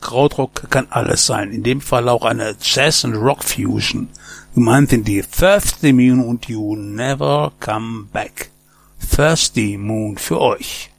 Krautrock kann alles sein. In dem Fall auch eine Jazz- und Rock-Fusion. Gemeint sind die Thirsty Moon und You Never Come Back. Thirsty Moon für euch.